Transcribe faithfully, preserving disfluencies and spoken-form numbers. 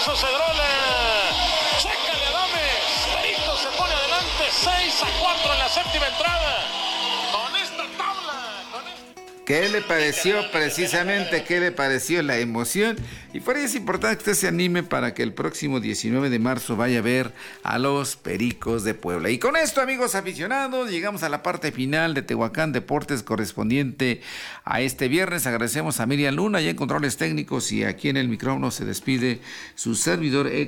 cabezazo Cedrola. Chécale a Adames. Perito se pone adelante. seis a cuatro en la séptima entrada. Con esta tabla. Con esta... ¿Qué le pareció precisamente? ¿Qué le pareció la emoción? Y por ahí es importante que usted se anime para que el próximo diecinueve de marzo vaya a ver a los Pericos de Puebla. Y con esto, amigos aficionados, llegamos a la parte final de Tehuacán Deportes correspondiente a este viernes. Agradecemos a Miriam Luna y en controles técnicos, y aquí en el micrófono se despide su servidor